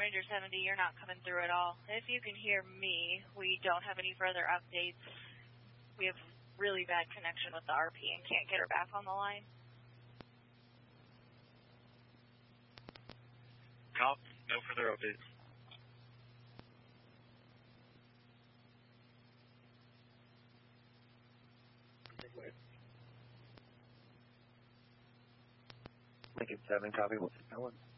Ranger 70, you're not coming through at all. If you can hear me, we don't have any further updates. We have really bad connection with the RP and can't get her back on the line. Cop, no further updates. Lincoln 7, copy. What's going on?